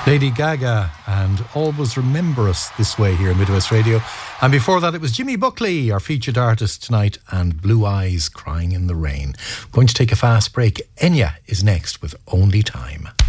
Lady Gaga and Always Remember Us This Way here on Midwest Radio. And before that, it was Jimmy Buckley, our featured artist tonight, and Blue Eyes Crying in the Rain. Going to take a fast break. Enya is next with Only Time.